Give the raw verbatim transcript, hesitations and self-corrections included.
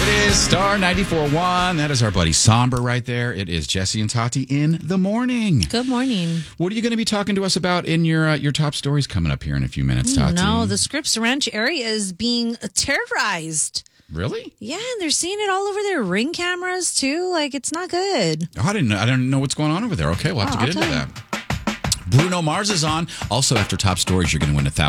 It is Star ninety-four point one. That is our buddy Somber right there. It is Jesse and Tati in the morning. Good morning. What are you going to be talking to us about in your uh, your top stories coming up here in a few minutes, Tati? No, the Scripps Ranch area is being terrorized. Really? Yeah, and they're seeing it all over their ring cameras too. Like, it's not good. Oh, I didn't know. I don't know what's going on over there. Okay, we'll have Oh, to get I'll into tell that. Bruno Mars is on. Also, after top stories, you're going to win a thousand.